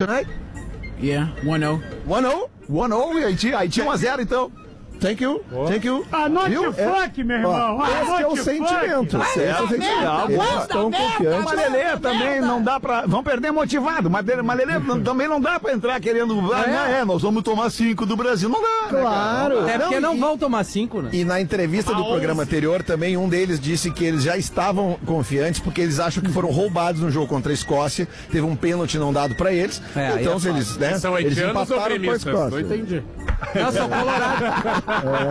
tonight? Yeah, 1-0. 1-0? 1-0? Haiti 1-0, então. Thank you. Anote o funk, meu irmão. Esse é o sentimento. Esse é o sentimento. Eles estão confiantes. Mas Lelê também não dá pra... Vão perder motivado. Mas Lelê também não dá pra entrar querendo... nós vamos tomar 5 do Brasil. Não dá. Claro. É porque não vão tomar 5, né? E na entrevista do programa anterior também, um deles disse que eles já estavam confiantes porque eles acham que foram roubados no jogo contra a Escócia. Teve um pênalti não dado pra eles. Então, se eles, né, são eles haitianos ou empataram com a gremistas? Escócia. Não entendi. Não, são colorados.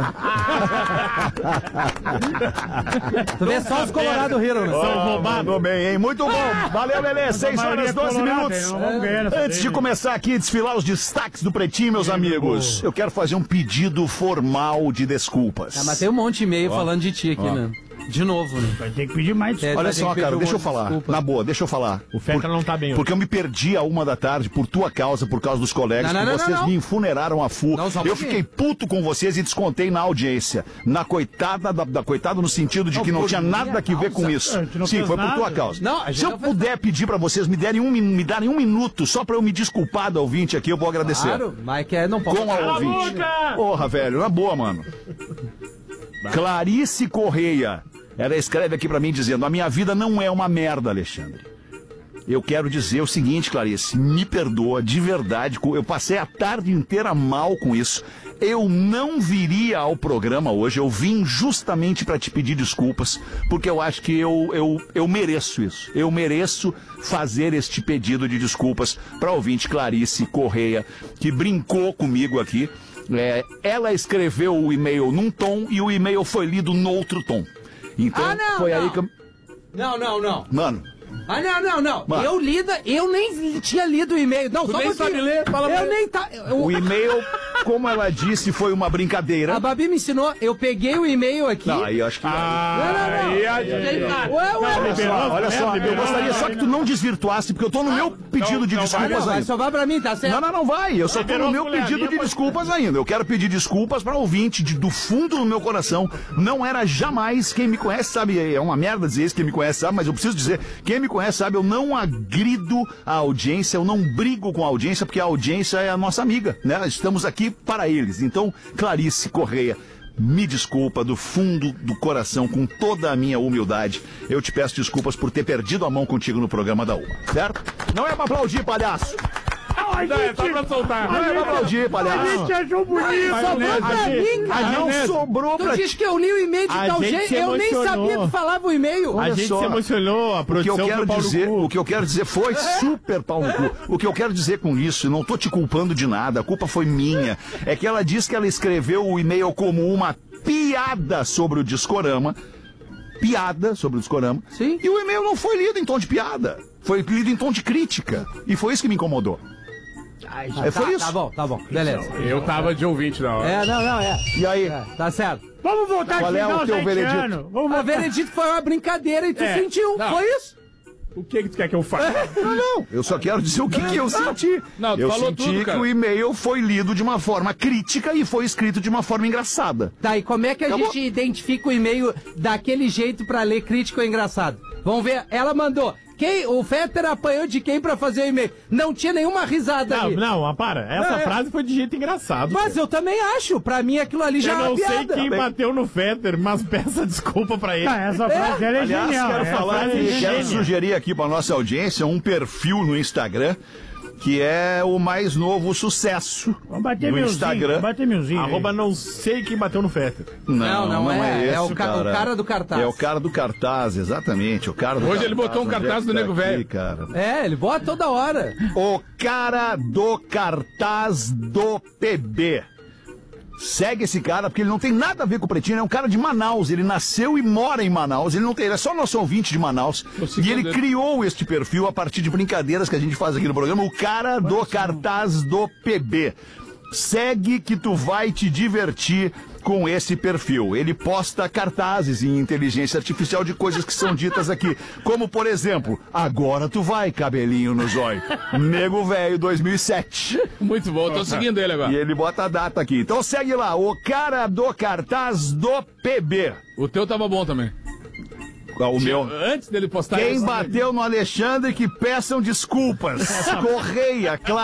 Tu vê só os colorados riram, né? Mandou bem, hein? Muito bom. Valeu, Lelê. 6 horas, 12 minutos. Antes de começar aqui a desfilar os destaques do Pretinho, meus amigos, eu quero fazer um pedido formal de desculpas. Mas tem um monte de e-mail falando de ti aqui, né? De novo, né? Vai ter que pedir mais desculpa. Olha só, cara, deixa eu falar. Na boa, deixa eu falar. O Fetter não tá bem hoje. Porque eu me perdi a 1h por tua causa, por causa dos colegas, Não, vocês me enfuneraram a full. Não, só um Eu pouquinho. fiquei puto com vocês e descontei na audiência. Na coitada da coitada no sentido de que não tinha nada a ver com isso. Sim, foi por tua causa. Não, a gente Se eu não fez puder pedir pra vocês me darem um minuto só pra eu me desculpar da ouvinte aqui, eu vou agradecer. Claro, mas que não pode. Com a ouvinte. Porra, velho, na boa, mano. Clarice Correia. Ela escreve aqui pra mim dizendo: a minha vida não é uma merda, Alexandre. Eu quero dizer o seguinte, Clarice, me perdoa, de verdade, eu passei a tarde inteira mal com isso. Eu não viria ao programa hoje, eu vim justamente pra te pedir desculpas, porque eu acho que eu mereço isso. Eu mereço fazer este pedido de desculpas pra ouvinte Clarice Correia, que brincou comigo aqui. Ela escreveu o e-mail num tom e o e-mail foi lido noutro tom. Então, foi aí que eu... Não. Mano. Mano. Eu nem tinha lido o e-mail. Não, só nem você. sabe ler, fala Eu nem tá. O e-mail, como ela disse, foi uma brincadeira. A Babi me ensinou, eu peguei o e-mail aqui. Não, aí eu acho que... Olha só, eu gostaria só que tu não desvirtuasse, porque eu tô no meu pedido de desculpas Vai ainda. só vai pra mim, tá certo? Não vai. Eu só tô no meu pedido de desculpas ainda. Eu quero pedir desculpas pra ouvinte do fundo do meu coração. Não era jamais, quem me conhece sabe, é uma merda dizer isso, quem me conhece sabe, mas eu preciso dizer, quem me conhece sabe, eu não agrido a audiência, eu não brigo com a audiência, porque a audiência é a nossa amiga, né? Estamos aqui para eles. Então, Clarice Correia, me desculpa do fundo do coração, com toda a minha humildade. Eu te peço desculpas por ter perdido a mão contigo no programa da UMA, certo? Não é pra aplaudir, palhaço! Tá pra soltar. Não é pra aplaudir, palhaço! A gente achou bonito. Sobrou pra mim, cara. Não sobrou Tu pra diz que eu li o e-mail de tal jeito, eu nem sabia que falava o e-mail. A gente se emocionou, a produção o que eu quero dizer foi super pau no cu. O que eu quero dizer com isso, não tô te culpando de nada, a culpa foi minha. É que ela diz que ela escreveu o e-mail como uma piada sobre o Discorama. Sim. E o e-mail não foi lido em tom de piada. Foi lido em tom de crítica. E foi isso que me incomodou. Foi isso. Tá bom, beleza. Eu tava de ouvinte na hora. E aí? Tá certo. Vamos voltar Qual aqui é o teu veredito? O veredito foi uma brincadeira e tu sentiu, Não. foi isso? O que tu quer que eu faça? Não, eu só quero dizer o que eu senti. Não, tu eu falou senti tudo, que cara. o e-mail foi lido de uma forma crítica e foi escrito de uma forma engraçada. Tá, e como é que a gente identifica o e-mail daquele jeito pra ler crítico ou engraçado? Vamos ver, ela mandou. O Fetter apanhou de quem pra fazer o e-mail? Não tinha nenhuma risada ali. Não, para. Essa frase foi de jeito engraçado. Mas eu também acho. Pra mim aquilo ali já é eu uma não sei piada. quem bateu no Fetter, mas peça desculpa pra ele. Essa frase dela é Aliás, genial. quero Essa falar frase é e genial. quero sugerir aqui para nossa audiência um perfil no Instagram que é o mais novo sucesso Vamos bater no milzinho, Instagram. vamos bater milzinho. Arroba não sei quem bateu no Fetter. Não é. esse, É o cara do cartaz. É o cara do cartaz, exatamente. O cara do Hoje cartaz, ele botou um cartaz do onde é Nego que tá Velho. aqui, cara? É, ele bota toda hora. O cara do cartaz do PB. Segue esse cara, porque ele não tem nada a ver com o Pretinho, é um cara de Manaus, ele nasceu e mora em Manaus, ele é só nosso ouvinte de Manaus, e ele criou este perfil a partir de brincadeiras que a gente faz aqui no programa, o cara do cartaz do PB. Segue que tu vai te divertir com esse perfil. Ele posta cartazes em inteligência artificial de coisas que são ditas aqui, como por exemplo, agora tu vai, cabelinho no zóio. Nego Velho 2007. Muito bom, tô seguindo ele agora. E ele bota a data aqui. Então segue lá, o cara do cartaz do PB. O teu tava bom também. O meu. Antes dele postar Quem isso, bateu no Alexandre que peçam desculpas. Correia, claro.